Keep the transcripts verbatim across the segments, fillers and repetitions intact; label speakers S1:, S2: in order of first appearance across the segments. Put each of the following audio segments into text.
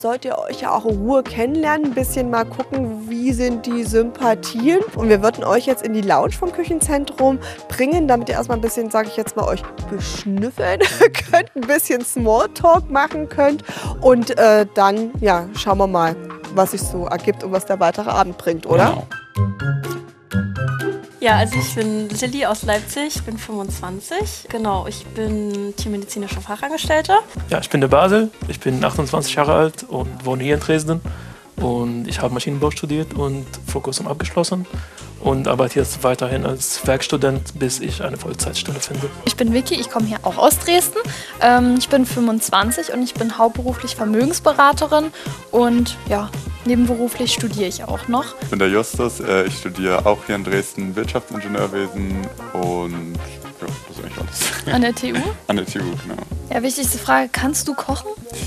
S1: Sollt ihr euch ja auch in Ruhe kennenlernen, ein bisschen mal gucken, wie sind die Sympathien. Und wir würden euch jetzt in die Lounge vom Küchenzentrum bringen, damit ihr erstmal ein bisschen, sage ich jetzt mal, euch beschnüffeln könnt, ein bisschen Smalltalk machen könnt. Und äh, dann, ja, schauen wir mal, was sich so ergibt und was der weitere Abend bringt, oder?
S2: Genau.
S3: Ja, also ich bin Lilly aus Leipzig, bin fünfundzwanzig. Genau, ich bin tiermedizinische Fachangestellte.
S2: Ja, ich bin der Basel, ich bin achtundzwanzig Jahre alt und wohne hier in Dresden. Und ich habe Maschinenbau studiert und vor kurzem abgeschlossen und arbeite jetzt weiterhin als Werkstudent, bis ich eine Vollzeitstelle finde.
S4: Ich bin Vicky, ich komme hier auch aus Dresden. Ähm, ich bin fünfundzwanzig und ich bin hauptberuflich Vermögensberaterin und ja, nebenberuflich studiere ich auch noch.
S5: Ich bin der Justus, äh, ich studiere auch hier in Dresden Wirtschaftsingenieurwesen und ja, das ist eigentlich alles.
S4: An der T U?
S5: An der T U, genau.
S4: Ja, wichtigste Frage, kannst du kochen?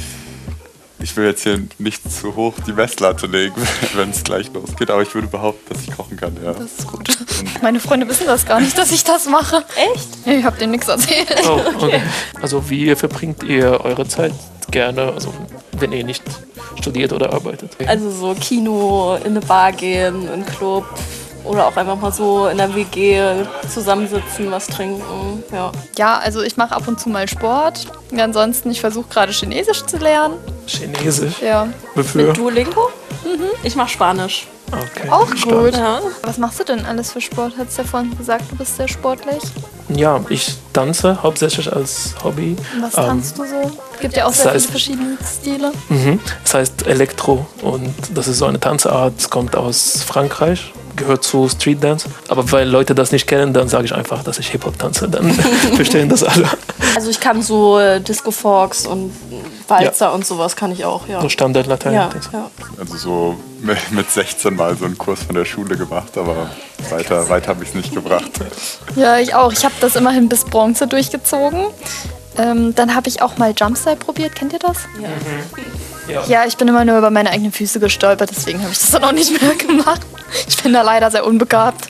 S5: Ich will jetzt hier nicht zu hoch die Messlatte legen, wenn es gleich losgeht, aber ich würde behaupten, dass ich kochen kann, ja.
S4: Das ist gut. Meine Freunde wissen das gar nicht, dass ich das mache.
S3: Echt?
S4: Ich habe denen nichts erzählt.
S2: Oh, okay. Also wie verbringt ihr eure Zeit gerne, also wenn ihr nicht studiert oder arbeitet?
S3: Also so Kino, in eine Bar gehen, in einen Club oder auch einfach mal so in der W G zusammensitzen, was trinken, ja.
S4: Ja, also ich mache ab und zu mal Sport. Und ansonsten, ich versuche gerade Chinesisch zu lernen.
S2: Chinesisch?
S4: Ja.
S2: Wofür?
S3: Mit Duolingo? Mhm. Ich mache Spanisch.
S2: Okay.
S4: Auch
S2: Spannend.
S4: gut.
S3: Ja.
S4: Was machst du denn alles für Sport? Hast du ja vorhin gesagt, du bist sehr sportlich.
S2: Ja, ich tanze hauptsächlich als Hobby.
S4: Und was
S2: Ähm,
S4: tanzt du so? Es gibt ja auch
S2: das
S4: sehr viele
S2: heißt-
S4: verschiedene Stile.
S2: Mhm. Das heißt Elektro und das ist so eine Tanzart, kommt aus Frankreich, gehört zu Street Dance. Aber weil Leute das nicht kennen, dann sage ich einfach, dass ich Hip-Hop tanze, dann verstehen das alle.
S3: Also ich kann so äh, Disco Fox und Walzer und sowas kann ich auch, ja.
S2: So Standard Latein.
S3: Ja, ja.
S5: Also so mit mit sechzehn mal so einen Kurs von der Schule gemacht, aber weiter, weiter habe ich es nicht gebracht.
S4: Ja, ich auch. Ich habe das immerhin bis Bronze durchgezogen. Ähm, dann habe ich auch mal Jumpstyle probiert. Kennt ihr das?
S2: Ja.
S4: Ja, ich bin immer nur über meine eigenen Füße gestolpert, deswegen habe ich das dann auch nicht mehr gemacht. Ich bin da leider sehr unbegabt.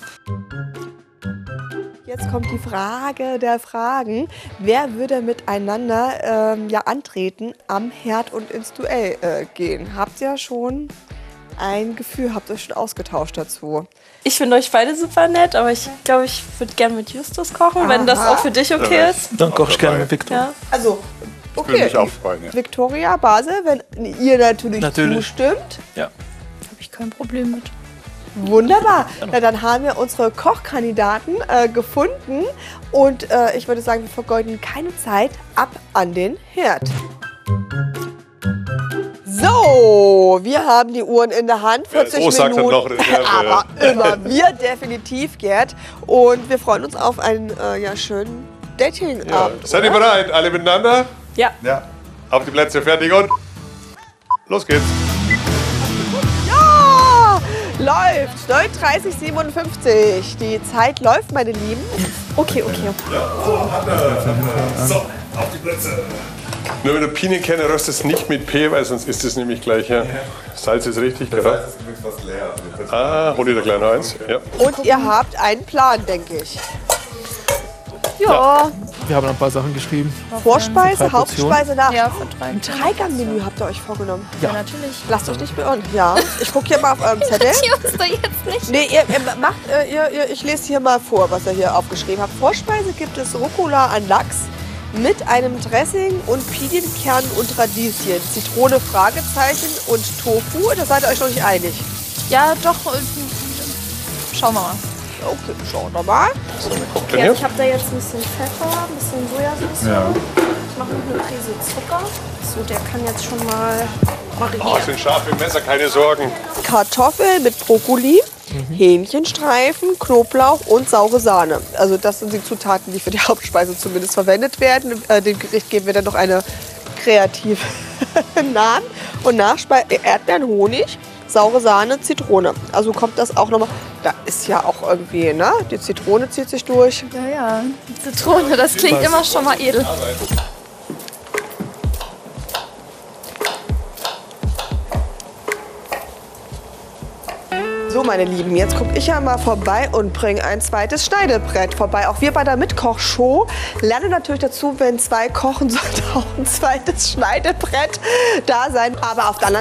S1: Jetzt kommt die Frage der Fragen. Wer würde miteinander ähm, ja, antreten am Herd und ins Duell äh, gehen? Habt ihr schon ein Gefühl, habt ihr euch schon ausgetauscht dazu?
S3: Ich finde euch beide super nett, aber ich glaube, ich würde gerne mit Justus kochen, wenn das
S1: Aha.
S3: auch für dich okay ist.
S2: Dann koche ich gerne mit Victor.
S3: Ja.
S1: Also,
S5: Ich würde
S1: okay.
S5: mich auch freuen, ja.
S1: Victoria, Basel, wenn ihr natürlich,
S2: Natürlich.
S1: zustimmt.
S2: Ja.
S4: Habe ich kein Problem mit.
S1: Wunderbar. Na, dann haben wir unsere Kochkandidaten äh, gefunden. Und äh, ich würde sagen, wir vergeuden keine Zeit. Ab an den Herd. So, wir haben die Uhren in der Hand. vierzig
S6: so sagt er
S1: Minuten.
S6: noch Reserve.
S1: Aber immer. Wir definitiv, Gerd. Und wir freuen uns auf einen äh, ja, schönen Datingabend.
S6: Ja. Seid ihr bereit? Alle miteinander?
S3: Ja.
S5: Ja.
S6: Auf die Plätze, fertig und los geht's.
S1: Ja, läuft. neun Uhr dreißig, siebenundfünfzig. Die Zeit läuft, meine Lieben. Okay, okay.
S6: So, auf die Plätze. Nur wenn du Pinienkerne röstest, nicht mit P, weil sonst ist es nämlich gleich. Ja. Salz ist richtig, genau.
S5: Das ist übrigens fast leer.
S6: Ah, hol dir da gleich noch eins. Ja.
S1: Und ihr habt einen Plan, denke ich.
S4: Ja,
S2: Wir haben ein paar Sachen geschrieben.
S1: Vorspeise,
S2: Drei Portionen.
S1: Hauptspeise, nach.
S4: ja, für drei.
S1: Ein Dreigang-Menü habt ihr euch vorgenommen.
S4: Ja, natürlich.
S1: Lasst euch nicht beirren. Ja, ich gucke hier mal auf eurem Zettel.
S4: Sie uns da jetzt nicht.
S1: Nee, ihr, ihr macht, äh, ihr, ihr, ich lese hier mal vor, was ihr hier aufgeschrieben habt. Vorspeise gibt es Rucola an Lachs mit einem Dressing und Pinienkernen und Radieschen. Zitrone, Fragezeichen und Tofu. Da seid ihr euch noch nicht einig.
S4: Ja, doch. äh, Schauen wir mal.
S1: Okay, schauen wir mal.
S6: So, wer kocht denn
S3: Ja,
S6: hier?
S3: ich habe da jetzt ein bisschen Pfeffer, ein bisschen Sojasauce.
S5: Ja.
S3: Ich mache noch eine Prise Zucker. So, der kann jetzt schon mal
S6: Oh,
S3: marinieren.
S6: es sind scharfe Messer, keine Sorgen.
S1: Kartoffeln mit Brokkoli, Hähnchenstreifen, Knoblauch und saure Sahne. Also das sind die Zutaten, die für die Hauptspeise zumindest verwendet werden. Äh, dem Gericht geben wir dann noch eine kreative Namen. Und Nachspeise Erdbeeren, Honig, saure Sahne, Zitrone. Also kommt das auch nochmal. Da ist ja auch irgendwie, ne? Die Zitrone zieht sich durch.
S4: Ja, ja. Die Zitrone, das klingt immer schon mal edel.
S1: So, meine Lieben, jetzt gucke ich ja mal vorbei und bringe ein zweites Schneidebrett vorbei. Auch wir bei der Mitkochshow lernen natürlich dazu, wenn zwei kochen, sollte auch ein zweites Schneidebrett da sein. Aber auf der anderen